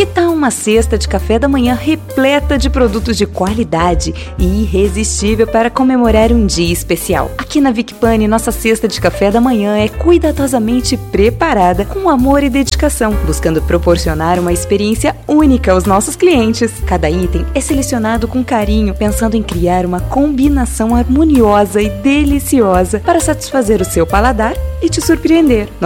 Que tal uma cesta de café da manhã repleta de produtos de qualidade e irresistível para comemorar um dia especial? Aqui na Vic Pane, nossa cesta de café da manhã é cuidadosamente preparada com amor e dedicação, buscando proporcionar uma experiência única aos nossos clientes. Cada item é selecionado com carinho, pensando em criar uma combinação harmoniosa e deliciosa para satisfazer o seu paladar e te surpreender.